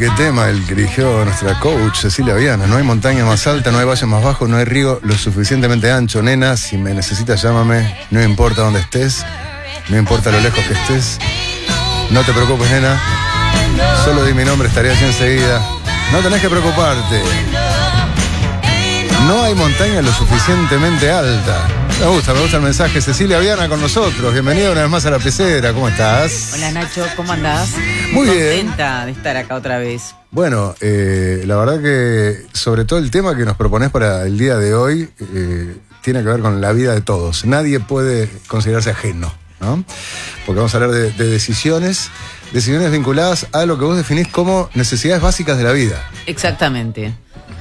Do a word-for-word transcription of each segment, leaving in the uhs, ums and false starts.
qué tema el que eligió nuestra coach Cecilia Viana. No hay montaña más alta, no hay valle más bajo, no hay río lo suficientemente ancho. Nena, si me necesitas llámame, no importa dónde estés, no importa lo lejos que estés. No te preocupes, nena, solo di mi nombre, estaré allí enseguida. No tenés que preocuparte. No hay montaña lo suficientemente alta. Me gusta, me gusta el mensaje. Cecilia Viana con nosotros. Bienvenida una vez más a La Pecera. ¿Cómo estás? Hola, Nacho, ¿cómo andás? Muy Muy bien. contenta de estar acá otra vez. Bueno, eh, la verdad que sobre todo el tema que nos propones para el día de hoy eh, tiene que ver con la vida de todos. Nadie puede considerarse ajeno, ¿no? Porque vamos a hablar de, de decisiones, decisiones vinculadas a lo que vos definís como necesidades básicas de la vida. Exactamente.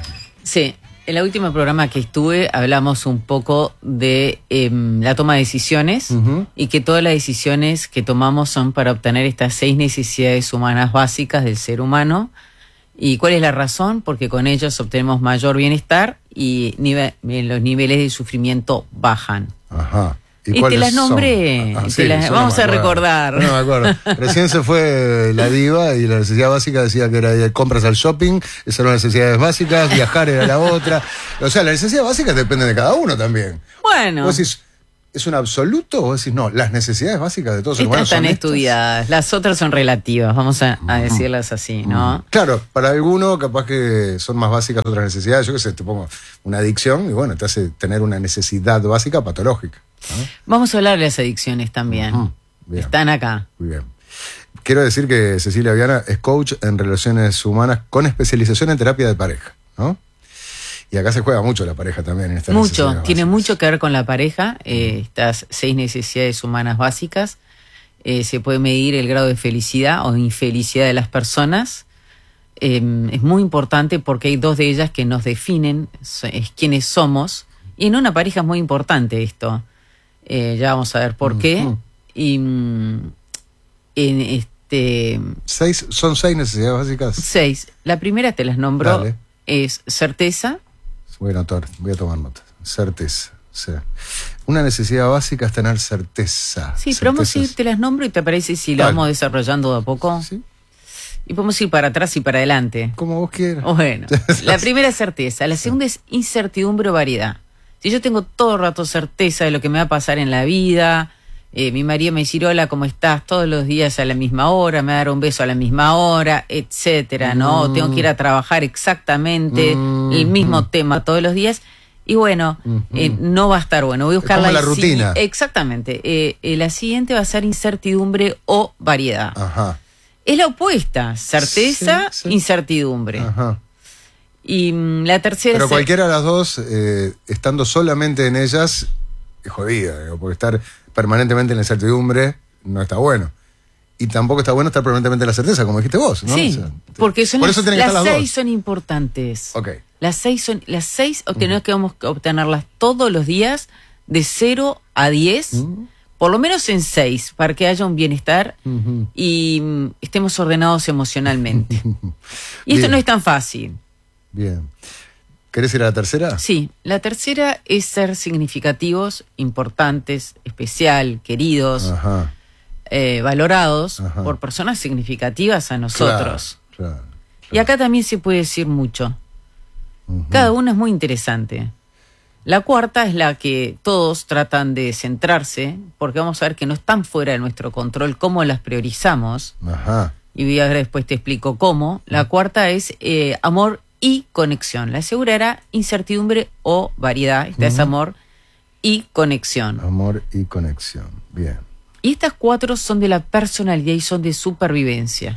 Sí, en el último programa que estuve hablamos un poco de eh, la toma de decisiones uh-huh. y que todas las decisiones que tomamos son para obtener estas seis necesidades humanas básicas del ser humano. ¿Y cuál es la razón? Porque con ellos obtenemos mayor bienestar y nive- los niveles de sufrimiento bajan. Ajá. Y, y te las nombré, ah, te sí, las, vamos no a recordar. No me acuerdo. Recién se fue la diva y la necesidad básica decía que era ir compras al shopping, esas eran las necesidades básicas, viajar era la otra. O sea, las necesidades básicas dependen de cada uno también. Bueno. Vos decís, ¿es un absoluto o decís, no, las necesidades básicas de todos los humanos Estas son están estas? estudiadas, las otras son relativas, vamos a, a decirlas así, ¿no? Claro, para alguno capaz que son más básicas otras necesidades. Yo qué sé, te pongo una adicción y bueno, te hace tener una necesidad básica patológica, ¿no? Vamos a hablar de las adicciones también. Uh-huh. Bien. Están acá. Muy bien. Quiero decir que Cecilia Viana es coach en relaciones humanas con especialización en terapia de pareja, ¿no? Y acá se juega mucho la pareja también en esta Mucho, tiene mucho que ver con la pareja, eh, estas seis necesidades humanas básicas. Eh, se puede medir el grado de felicidad o infelicidad de las personas. Eh, es muy importante porque hay dos de ellas que nos definen, es quiénes somos. Y en una pareja es muy importante esto. Eh, ya vamos a ver por qué. Uh-huh. Y mm, en este... Seis, ¿Son seis necesidades básicas? Seis. La primera te las nombro, Dale. es certeza. Voy a anotar, voy a tomar nota. Certeza. Sí. Una necesidad básica es tener certeza. Sí, pero vamos a ir, Certezas. te las nombro y te parece si lo Dale. vamos desarrollando de a poco. Sí, Y podemos ir para atrás y para adelante. como vos quieras. Bueno, la primera es certeza. La segunda es incertidumbre o variedad. Si yo tengo todo el rato certeza de lo que me va a pasar en la vida, eh, mi marido me dice, hola, ¿cómo estás? Todos los días a la misma hora, me va a dar un beso a la misma hora, etcétera, ¿no? Mm. Tengo que ir a trabajar exactamente Mm. el mismo tema todos los días. Y bueno, Mm-hmm. eh, no va a estar bueno. Voy a buscar como la, la rutina. si- Exactamente. Eh, eh, la siguiente va a ser incertidumbre o variedad. Ajá. Es la opuesta, certeza, Sí, sí. incertidumbre. Ajá. Y mm, la tercera Pero es... cualquiera de las dos, eh, estando solamente en ellas, es jodida, digo, porque estar permanentemente en la incertidumbre no está bueno. Y tampoco está bueno estar permanentemente en la certeza, como dijiste vos, ¿no? Sí, O sea, te- porque son por las, eso tienen que las estar las seis dos. son importantes. Ok. Las seis son las seis obtenemos que vamos a obtenerlas todos los días de cero a diez, Mm. por lo menos en seis, para que haya un bienestar Ujú. y mm, estemos ordenados emocionalmente. Y esto Bien. no es tan fácil. Bien. ¿Querés ir a la tercera? Sí, la tercera es ser significativos, importantes, especial, queridos, Ajá. eh, valorados Ajá. por personas significativas a nosotros. Claro, claro, Y acá también se puede decir mucho. Ujú. Cada una es muy interesante. La cuarta es la que todos tratan de centrarse, porque vamos a ver que no están fuera de nuestro control cómo las priorizamos. Ajá. Y voy a ver, después te explico cómo. La cuarta es eh, amor y conexión. La segunda era incertidumbre o variedad. Esta es Ujú. amor y conexión. Amor y conexión. Bien. Y estas cuatro son de la personalidad y son de supervivencia.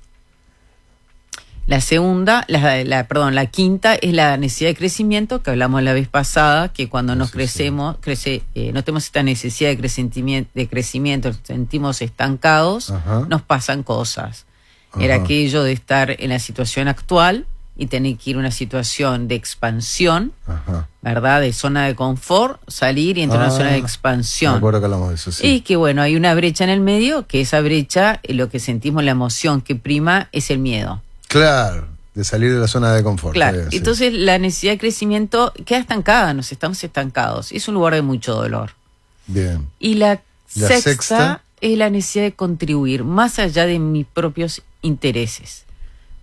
La segunda, la, la, perdón, la quinta es la necesidad de crecimiento, que hablamos la vez pasada, que cuando nos Sí, sí. crecemos, crece, eh, no tenemos esta necesidad de crecimiento, de crecimiento, nos sentimos estancados, Ajá. nos pasan cosas. Era Ajá. aquello de estar en la situación actual y tener que ir a una situación de expansión, Ajá. ¿verdad? De zona de confort, salir y entrar a una Ah, zona de Me expansión. acuerdo que hablamos de eso, sí. Y que bueno, hay una brecha en el medio, que esa brecha, eh, lo que sentimos, la emoción que prima es el miedo. Claro, de salir de la zona de confort. Claro, Está bien, sí. entonces la necesidad de crecimiento queda estancada, nos estamos estancados. Es un lugar de mucho dolor. Bien. Y la, La sexta, sexta. es la necesidad de contribuir, más allá de mis propios intereses.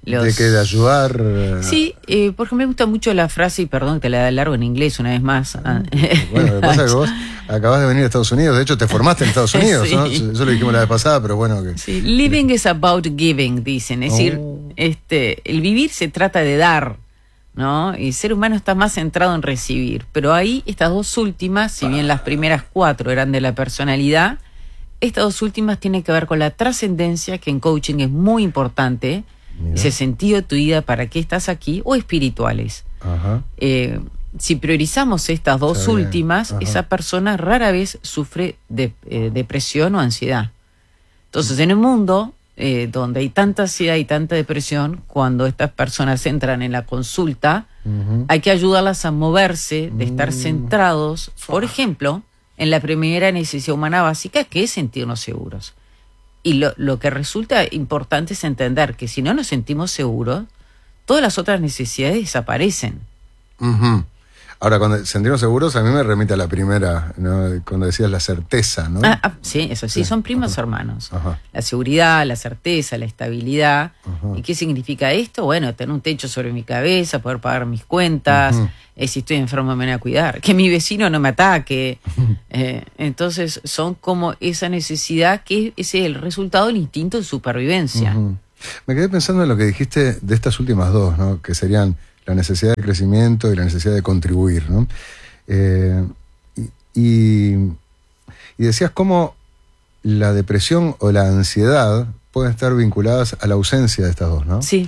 Los... ¿De qué? ¿De ayudar? Sí, eh, porque me gusta mucho la frase, y perdón que la da largo en inglés una vez más. Bueno, lo que pasa es que vos acabás de venir a Estados Unidos, de hecho te formaste en Estados Unidos, Sí. ¿no? Eso lo dijimos la vez pasada, pero bueno. Que... Sí, living is about giving, dicen. Es decir, Oh. este, el vivir se trata de dar, ¿no? Y el ser humano está más centrado en recibir. Pero ahí, estas dos últimas, si bien las primeras cuatro eran de la personalidad, estas dos últimas tienen que ver con la trascendencia, que en coaching es muy importante. Mira. Ese sentido de tu vida, para qué estás aquí, o espirituales. Ajá. Eh, si priorizamos estas dos Está bien. últimas, Ajá. esa persona rara vez sufre de eh, depresión o ansiedad. Entonces, en un mundo eh, donde hay tanta ansiedad y tanta depresión, cuando estas personas entran en la consulta, Uh-huh. hay que ayudarlas a moverse, de estar Mm. centrados, por ejemplo, en la primera necesidad humana básica, que es sentirnos seguros. Y lo, lo que resulta importante es entender que si no nos sentimos seguros, todas las otras necesidades desaparecen. Uh-huh. Ahora, cuando sentimos seguros, a mí me remite a la primera, ¿no? Cuando decías la certeza, ¿no? Ah, ah, sí, eso sí, Sí, son primos ajá. hermanos. Ajá. La seguridad, la certeza, la estabilidad. Ajá. ¿Y qué significa esto? Bueno, tener un techo sobre mi cabeza, poder pagar mis cuentas, Ujú. eh, si estoy enfermo me van a cuidar, que mi vecino no me ataque. Eh, entonces son como esa necesidad que es el resultado del instinto de supervivencia. Ujú. Me quedé pensando en lo que dijiste de estas últimas dos, ¿no? Que serían la necesidad de crecimiento y la necesidad de contribuir, ¿no? Eh, y, y, y decías cómo la depresión o la ansiedad pueden estar vinculadas a la ausencia de estas dos, ¿no? Sí,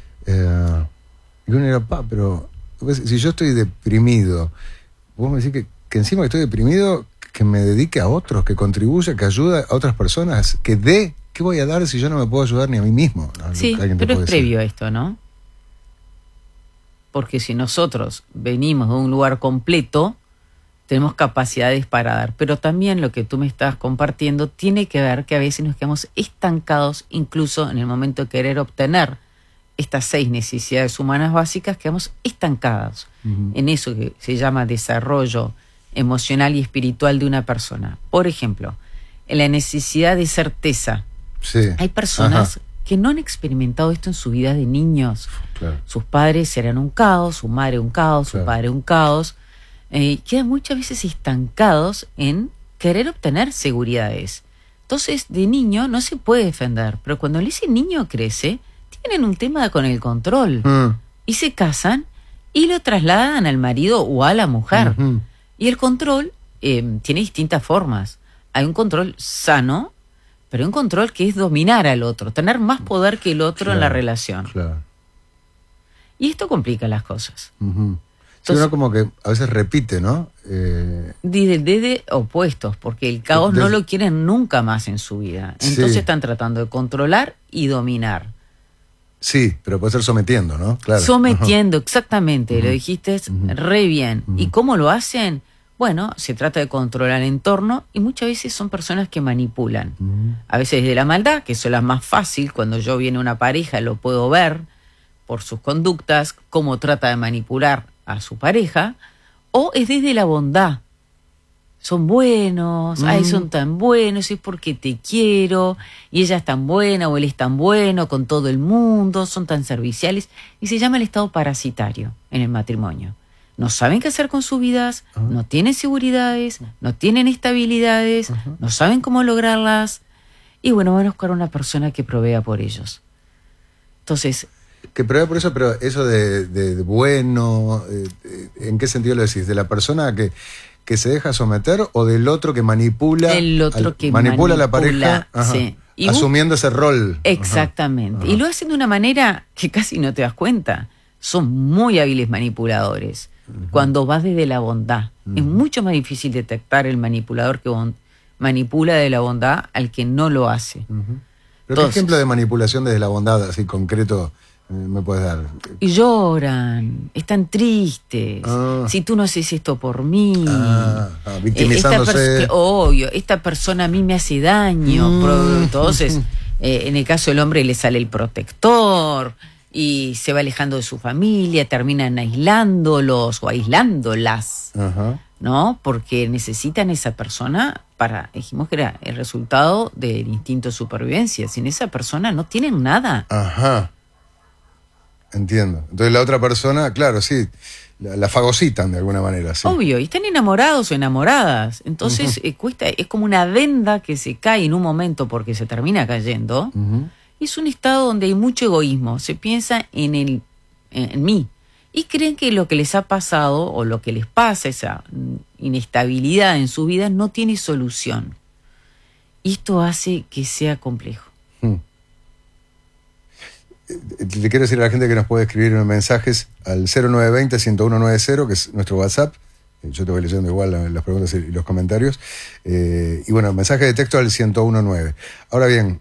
Eh, y uno dirá, pa, pero pues, si yo estoy deprimido, vos me decís que, que encima que estoy deprimido, que me dedique a otros, que contribuya, que ayude a otras personas, que dé. ¿Qué voy a dar si yo no me puedo ayudar ni a mí mismo? ¿No? sí, Alguien te pero es puede previo a esto, ¿no? Porque si nosotros venimos de un lugar completo, tenemos capacidades para dar. Pero también lo que tú me estás compartiendo tiene que ver que a veces nos quedamos estancados, incluso en el momento de querer obtener estas seis necesidades humanas básicas, quedamos estancados Ujú. en eso que se llama desarrollo emocional y espiritual de una persona. Por ejemplo, en la necesidad de certeza. Sí. Hay personas Ajá. que no han experimentado esto en su vida de niños. Claro. Sus padres eran un caos, su madre un caos, Claro. su padre un caos. Eh, quedan muchas veces estancados en querer obtener seguridades. Entonces, de niño no se puede defender, pero cuando ese niño crece, tienen un tema con el control. Mm. Y se casan y lo trasladan al marido o a la mujer. Ujú. Y el control eh, tiene distintas formas. Hay un control sano, pero un control que es dominar al otro, tener más poder que el otro en la Claro, relación. Claro. Y esto complica las cosas. Ujú. Sí, Entonces- uno como que a veces repite, ¿no? Eh, Desde, desde opuestos, porque el caos Desde- no lo quieren nunca más en su vida. Entonces Sí. están tratando de controlar y dominar. sí, pero puede ser sometiendo, ¿no? Claro. Sometiendo, exactamente, lo dijiste Ujú. re bien. Ujú. ¿Y cómo lo hacen? Bueno, se trata de controlar el entorno y muchas veces son personas que manipulan. Ujú. A veces desde la maldad, que eso es la más fácil, cuando yo viene una pareja lo puedo ver por sus conductas, cómo trata de manipular a su pareja, o es desde la bondad. Son buenos, Mm. ay, son tan buenos, es porque te quiero, y ella es tan buena o él es tan bueno con todo el mundo, son tan serviciales, y se llama el estado parasitario en el matrimonio. No saben qué hacer con sus vidas, Ajá. no tienen seguridades, no tienen estabilidades, Ajá. no saben cómo lograrlas, y bueno, van a buscar una persona que provea por ellos. Entonces, Que prueba por eso, pero eso de, de- de bueno, eh, eh, ¿en qué sentido lo decís? ¿De la persona que, que se deja someter o del otro que manipula? El otro al- que manipula a la manipula, pareja, ajá, sí. Y bu- asumiendo ese rol. exactamente. Ajá. Y lo hacen de una manera que casi no te das cuenta. Son muy hábiles manipuladores. Cuando vas desde la bondad. Es mucho más difícil detectar el manipulador que bon- manipula de la bondad al que no lo hace. Ujú. Pero ¿qué Entonces- ejemplo de manipulación desde la bondad así concreto eh, me puedes dar? Y lloran, están tristes. Ah. Si tú no haces esto por mí. Ah, ah, Eh, victimizándose. Esta pers- obvio, esta persona a mí me hace daño. Mm. Pro- Entonces, eh, en el caso del hombre le sale el protector y se va alejando de su familia, terminan aislándolos o aislándolas, Ajá. ¿no? Porque necesitan esa persona para, dijimos que era el resultado del instinto de supervivencia. Sin esa persona no tienen nada. Ajá. Entiendo. Entonces la otra persona, claro, sí, la, la fagocitan de alguna manera. Sí. Obvio, y están enamorados o enamoradas. Entonces uh-huh. eh, cuesta, es como una venda que se cae en un momento porque se termina cayendo. Uh-huh. Es un estado donde hay mucho egoísmo. Se piensa en, el, en, en mí. Y creen que lo que les ha pasado o lo que les pasa, esa inestabilidad en su vida, no tiene solución. Y esto hace que sea complejo. Hmm. Le quiero decir a la gente que nos puede escribir mensajes al cero nueve dos cero, uno uno nueve cero, que es nuestro WhatsApp. Yo te voy leyendo igual las preguntas y los comentarios. Eh, y bueno, mensaje de texto al ciento uno nueve. Ahora bien,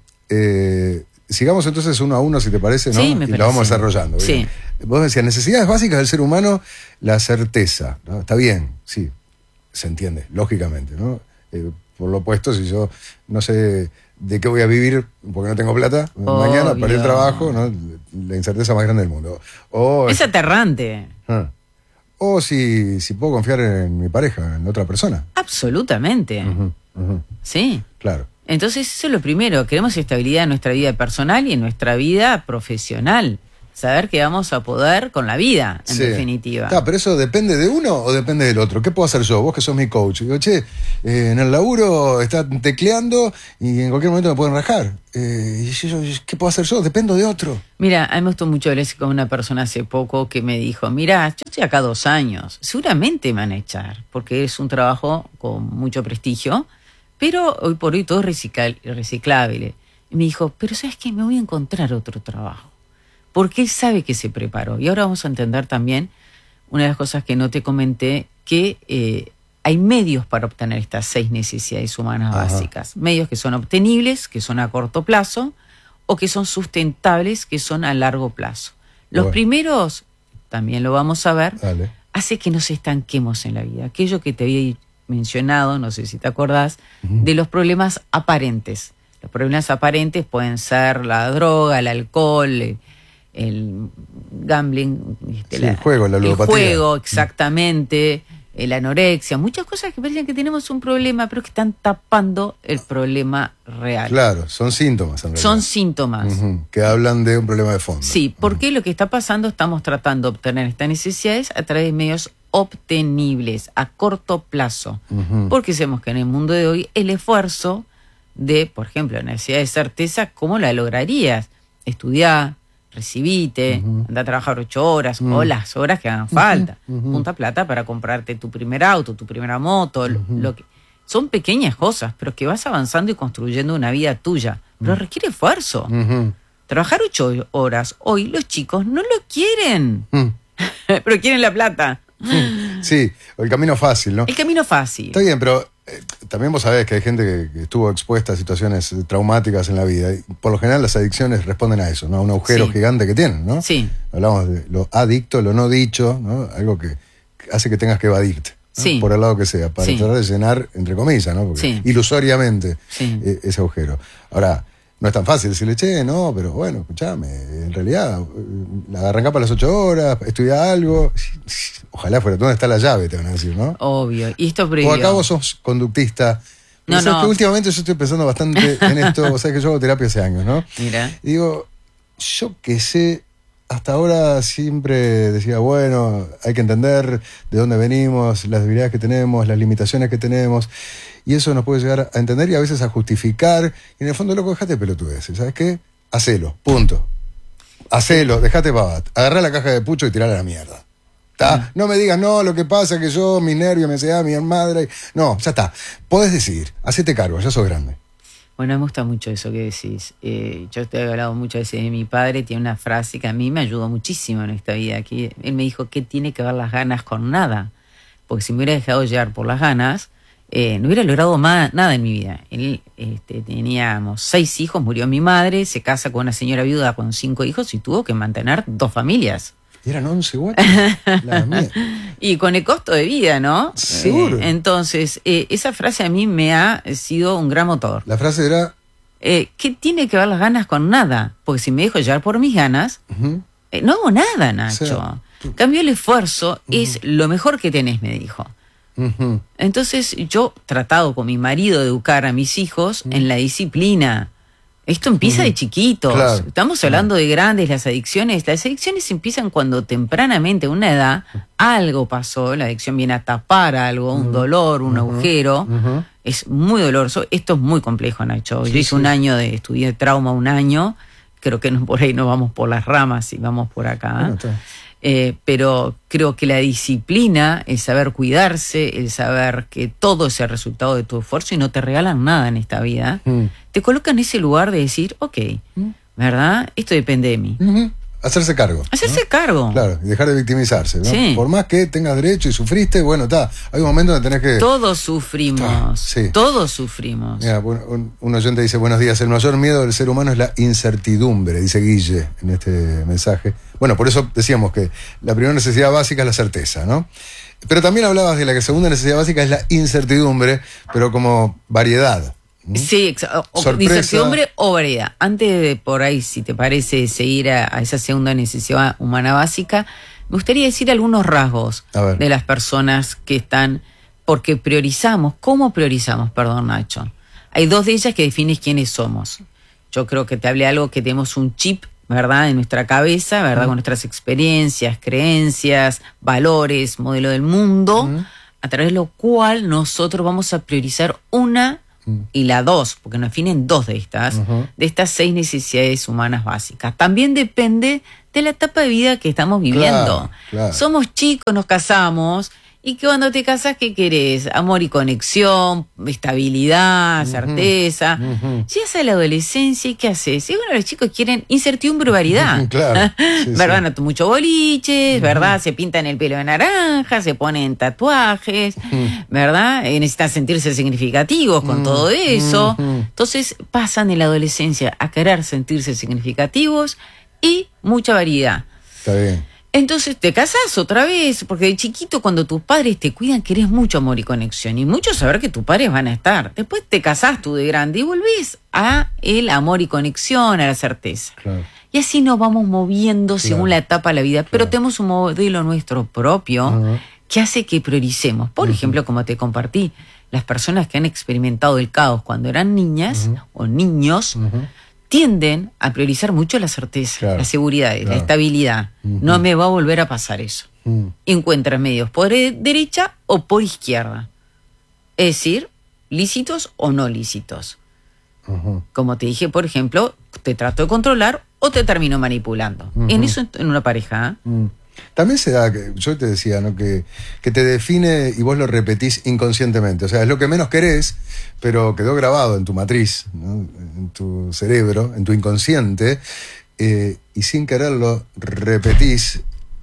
eh, sigamos entonces uno a uno, si te parece, ¿no? Sí, me y parece. lo vamos desarrollando. Sí. Vos decías, necesidades básicas del ser humano, la certeza, ¿no? Está bien, sí, se entiende, lógicamente, ¿no? Eh, por lo opuesto, si yo no sé de qué voy a vivir porque no tengo plata, Obvio. Mañana para el trabajo, ¿no? La incerteza más grande del mundo. O, es aterrante. Ah, o si, si puedo confiar en mi pareja, en otra persona. Absolutamente. Uh-huh, uh-huh. Sí. Claro. Entonces eso es lo primero, queremos estabilidad en nuestra vida personal y en nuestra vida profesional. Saber que vamos a poder con la vida, en sí. definitiva. Ah, pero eso depende de uno o depende del otro. ¿Qué puedo hacer yo? Vos que sos mi coach. Digo, che, eh, en el laburo está tecleando y en cualquier momento me pueden rajar. Eh, y yo, ¿qué puedo hacer yo? Dependo de otro. Mira, a mí me gustó mucho hablar con una persona hace poco que me dijo, mira, yo estoy acá dos años, seguramente me van a echar, porque es un trabajo con mucho prestigio, pero hoy por hoy todo es recicl- reciclable. Y me dijo, pero ¿sabes qué? Me voy a encontrar otro trabajo. Porque él sabe que se preparó. Y ahora vamos a entender también una de las cosas que no te comenté, que eh, hay medios para obtener estas seis necesidades humanas Ajá. básicas. Medios que son obtenibles, que son a corto plazo, o que son sustentables, que son a largo plazo. Los bueno. primeros, también lo vamos a ver, Dale. hace que nos estanquemos en la vida. Aquello que te había mencionado, no sé si te acordás, uh-huh. de los problemas aparentes. Los problemas aparentes pueden ser la droga, el alcohol, el, el gambling, este, sí, la, el juego, la ludopatía. El juego, exactamente, la anorexia, muchas cosas que parecen que tenemos un problema, pero que están tapando el problema real. Claro, son síntomas en realidad. Son síntomas. Uh-huh, que hablan de un problema de fondo. Sí, porque uh-huh. lo que está pasando, estamos tratando de obtener estas necesidades a través de medios obtenibles, a corto plazo. Uh-huh. Porque sabemos que en el mundo de hoy el esfuerzo de, por ejemplo, la necesidad de certeza, ¿cómo la lograrías? Estudiar, recibite, uh-huh. anda a trabajar ocho horas uh-huh. o las horas que hagan falta. Uh-huh. Junta plata para comprarte tu primer auto, tu primera moto. Uh-huh. Lo que, son pequeñas cosas, pero que vas avanzando y construyendo una vida tuya. Pero uh-huh. requiere esfuerzo. Uh-huh. Trabajar ocho horas, hoy los chicos no lo quieren, uh-huh. pero quieren la plata. Sí, el camino fácil, ¿no? El camino fácil. Está bien, pero eh, también vos sabés que hay gente que, que estuvo expuesta a situaciones traumáticas en la vida. Y por lo general las adicciones responden a eso, ¿no? A un agujero sí. gigante que tienen, ¿no? Sí. Hablamos de lo adicto, lo no dicho, ¿no? Algo que hace que tengas que evadirte, ¿no? Sí. Por el lado que sea, para sí. tratar de llenar, entre comillas, ¿no? Porque sí. ilusoriamente sí. eh, ese agujero. Ahora, no es tan fácil decirle, che, no, pero bueno, escuchame, en realidad, la arrancá para las ocho horas, estudiá algo. Ojalá fuera, ¿dónde está la llave? Te van a decir, ¿no? Obvio. Y esto previo. O acá vos sos conductista. No, no. no. Que últimamente yo estoy pensando bastante en esto, o sea que yo hago terapia hace años, ¿no? Mira. Y digo, yo qué sé, hasta ahora siempre decía, bueno, hay que entender de dónde venimos, las debilidades que tenemos, las limitaciones que tenemos. Y eso nos puede llegar a entender y a veces a justificar. Y en el fondo, loco, dejate pelotudeces. ¿Sabes qué? Hacelo, punto. Hacelo, dejate babat. Agarrá la caja de pucho y tirala a la mierda. ¿Tá? No me digas, no, lo que pasa es que yo, mis nervios, mi ansiedad, mi madre. No, ya está. Podés decir, hacete cargo, ya sos grande. Bueno, me gusta mucho eso que decís. Eh, yo te he hablado muchas veces de mi padre, tiene una frase que a mí me ayudó muchísimo en esta vida. Que él me dijo que tiene que ver las ganas con nada. Porque si me hubiera dejado llevar por las ganas, Eh, no hubiera logrado más, nada en mi vida. Él, este, teníamos seis hijos, murió mi madre, se casa con una señora viuda con cinco hijos y tuvo que mantener dos familias. ¿Y eran once guachos? La mía. Y con el costo de vida, ¿no? Seguro. Eh, entonces, eh, esa frase a mí me ha sido un gran motor. La frase era... Eh, ¿Qué tiene que ver las ganas con nada? Porque si me dejo llevar por mis ganas, uh-huh. eh, no hago nada, Nacho. O sea, tú... Cambio el esfuerzo, uh-huh. es lo mejor que tenés, me dijo. Uh-huh. Entonces yo tratado con mi marido de educar a mis hijos uh-huh. en la disciplina, Esto empieza uh-huh. de chiquitos. Claro. Estamos hablando de grandes, las adicciones. Las adicciones empiezan cuando tempranamente, a una edad, algo pasó. La adicción viene a tapar algo, un uh-huh. dolor, un uh-huh. agujero. Uh-huh. Es muy doloroso. Esto es muy complejo, Nacho. Sí, Yo hice sí. un año de, estudié trauma un año. Creo que no, por ahí no vamos por las ramas y vamos por acá. Bueno, está. Eh, pero creo que la disciplina, el saber cuidarse, el saber que todo es el resultado de tu esfuerzo y no te regalan nada en esta vida, mm. te coloca en ese lugar de decir, ok, mm. ¿verdad? Esto depende de mí. Mm-hmm. Hacerse cargo. Hacerse ¿no? cargo. Claro, y dejar de victimizarse, ¿no? Sí. Por más que tengas derecho y sufriste, bueno, está. Hay un momento donde tenés que... Todos sufrimos. Ta, sí. Todos sufrimos. Mira, un, un oyente dice, buenos días, el mayor miedo del ser humano es la incertidumbre, dice Guille en este mensaje. Bueno, por eso decíamos que la primera necesidad básica es la certeza, ¿no? Pero también hablabas de la que segunda necesidad básica es la incertidumbre, pero como variedad. ¿Mm? Sí, o, incertidumbre o variedad. Antes de, por ahí, si te parece, seguir a, a esa segunda necesidad humana básica, me gustaría decir algunos rasgos de las personas que están, porque priorizamos, ¿cómo priorizamos? Perdón, Nacho. Hay dos de ellas que definen quiénes somos. Yo creo que te hablé algo que tenemos un chip, ¿verdad?, en nuestra cabeza, ¿verdad?, uh-huh. con nuestras experiencias, creencias, valores, modelo del mundo, uh-huh. a través de lo cual nosotros vamos a priorizar una y la dos, porque nos definen dos de estas, uh-huh. de estas seis necesidades humanas básicas. También depende de la etapa de vida que estamos viviendo. Claro, claro. Somos chicos, nos casamos, y que cuando te casas, ¿qué querés? Amor y conexión, estabilidad, uh-huh. certeza. Uh-huh. Llegas a la adolescencia y ¿qué haces? Y bueno, los chicos quieren incertidumbre y variedad. Claro. Sí, ¿verdad? Sí. Mucho boliches, uh-huh. ¿verdad? Se pintan el pelo de naranja, se ponen tatuajes, uh-huh. ¿verdad? Eh, necesitan sentirse significativos con uh-huh. todo eso. Uh-huh. Entonces pasan de la adolescencia a querer sentirse significativos y mucha variedad. Está bien. Entonces te casás otra vez, porque de chiquito cuando tus padres te cuidan querés mucho amor y conexión y mucho saber que tus padres van a estar. Después te casás tú de grande y volvés a el amor y conexión, a la certeza. Claro. Y así nos vamos moviendo según claro. la etapa de la vida, pero claro. tenemos un modelo nuestro propio uh-huh. que hace que prioricemos. Por uh-huh. ejemplo, como te compartí, las personas que han experimentado el caos cuando eran niñas uh-huh. o niños, uh-huh. tienden a priorizar mucho la certeza, claro, la seguridad, claro. la estabilidad. Uh-huh. No me va a volver a pasar eso. Uh-huh. Encuentras medios por derecha o por izquierda. Es decir, lícitos o no lícitos. Uh-huh. Como te dije, por ejemplo, te trato de controlar o te termino manipulando. Uh-huh. En eso, en una pareja. Uh-huh. También se da, que yo te decía, ¿no? que, que te define y vos lo repetís inconscientemente. O sea, es lo que menos querés, pero quedó grabado en tu matriz, ¿no? En tu cerebro, en tu inconsciente, eh, y sin quererlo repetís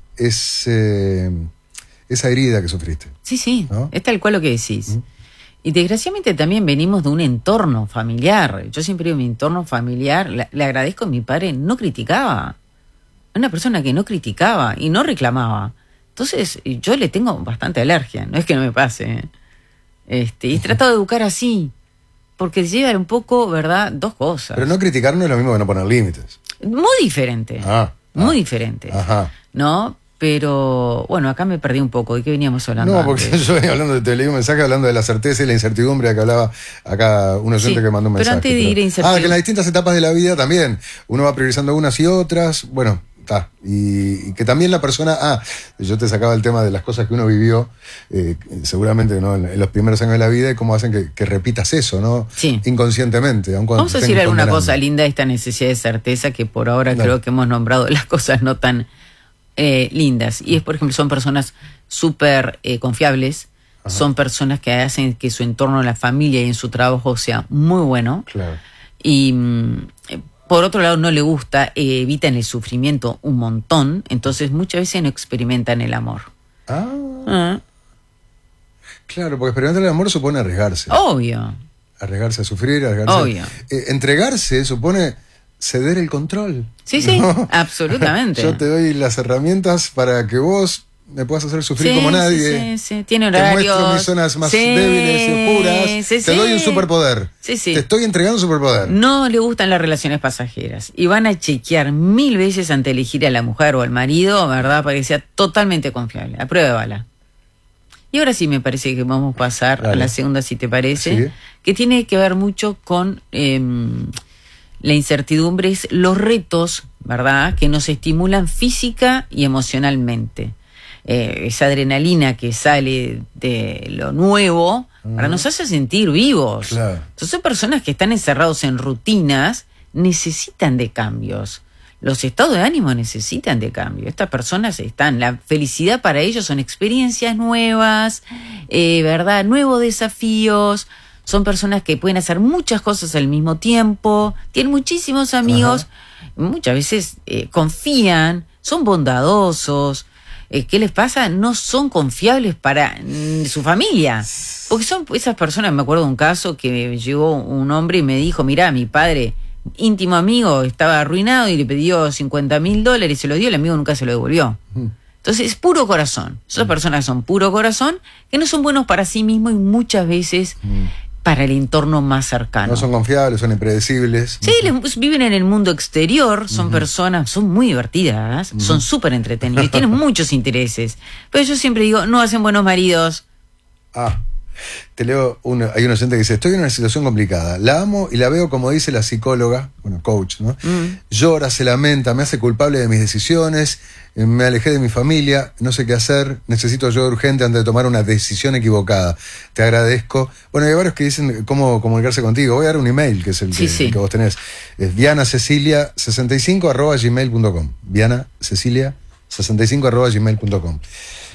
ese, esa herida que sufriste. Sí, sí, ¿no? Es tal cual lo que decís. ¿Mm? Y desgraciadamente también venimos de un entorno familiar. Yo siempre digo, mi entorno familiar, le, le agradezco a mi padre, no criticaba. Una persona que no criticaba y no reclamaba. Entonces, yo le tengo bastante alergia. No es que no me pase. ¿eh? Este, y he tratado de educar así. Porque lleva un poco, ¿verdad? Dos cosas. Pero no criticar no es lo mismo que no poner límites. Muy diferente. Ah, muy ah, diferente. Ajá. ¿No? Pero, bueno, acá me perdí un poco. ¿De qué veníamos hablando? No, porque antes? yo venía hablando, de, te leí un mensaje hablando de la certeza y la incertidumbre que hablaba acá un oyente sí, que mandó un mensaje. Pero antes de ir a incertidumbre. Ah, que en las distintas etapas de la vida también. Uno va priorizando unas y otras. Bueno, está. Y, y que también la persona, ah, yo te sacaba el tema de las cosas que uno vivió, eh, seguramente, ¿no? En, en los primeros años de la vida y cómo hacen que, que repitas eso, ¿no? Sí. Inconscientemente. Aun cuando Vamos a decir alguna cosa linda de esta necesidad de certeza que por ahora no. creo que hemos nombrado las cosas no tan eh, lindas. Y es, por ejemplo, son personas súper eh, confiables, ajá, son personas que hacen que su entorno en la familia y en su trabajo sea muy bueno. Claro. Y eh, por otro lado no le gusta, eh, evitan el sufrimiento un montón, entonces muchas veces no experimentan el amor. Ah. ah. Claro, porque experimentar el amor supone arriesgarse. Obvio. Arriesgarse a sufrir, arriesgarse. Obvio. Eh, entregarse supone ceder el control. Sí, sí, ¿no? absolutamente. Yo te doy las herramientas para que vos me puedas hacer sufrir sí, como nadie. Sí, sí, sí. Tiene horarios. Te muestro mis zonas más sí, débiles y oscuras. Sí, te sí. doy un superpoder. Sí, sí. Te estoy entregando un superpoder. No le gustan las relaciones pasajeras. Y van a chequear mil veces antes de elegir a la mujer o al marido, ¿verdad? Para que sea totalmente confiable. A prueba de bala. Y ahora sí me parece que vamos a pasar Dale. a la segunda, si te parece. ¿Sí? Que tiene que ver mucho con eh, la incertidumbre es los retos, ¿verdad?, que nos estimulan física y emocionalmente. Eh, esa adrenalina que sale de lo nuevo, uh-huh. para nos hace sentir vivos. Claro. Entonces, personas que están encerrados en rutinas necesitan de cambios. Los estados de ánimo necesitan de cambio. Estas personas están, la felicidad para ellos son experiencias nuevas, eh, ¿verdad? Nuevos desafíos. Son personas que pueden hacer muchas cosas al mismo tiempo, tienen muchísimos amigos, ajá. muchas veces eh, confían, son bondadosos. Eh, ¿Qué les pasa? No son confiables para mm, su familia. Porque son esas personas, me acuerdo de un caso que llegó un hombre y me dijo, mirá, mi padre, íntimo amigo, estaba arruinado y le pidió cincuenta mil dólares y se lo dio, el amigo nunca se lo devolvió. Mm. Entonces es puro corazón. Son mm. personas que son puro corazón, que no son buenos para sí mismos y muchas veces... Mm. para el entorno más cercano. No son confiables, son impredecibles. Sí, uh-huh. les, viven en el mundo exterior, son uh-huh. personas, son muy divertidas, uh-huh. son súper entretenidas y tienen muchos intereses. Pero yo siempre digo, no hacen buenos maridos. Ah, te leo, una, hay un oyente que dice, estoy en una situación complicada, la amo y la veo como dice la psicóloga, bueno, coach, ¿no? Uh-huh. Llora, se lamenta, me hace culpable de mis decisiones, me alejé de mi familia, no sé qué hacer, necesito ayuda urgente antes de tomar una decisión equivocada. Te agradezco. Bueno, hay varios que dicen cómo comunicarse contigo. Voy a dar un email, que es el, sí, que, sí. el que vos tenés. Es viana cecilia sesenta y cinco arroba gmail punto com. viana cecilia sesenta y cinco arroba gmail punto com.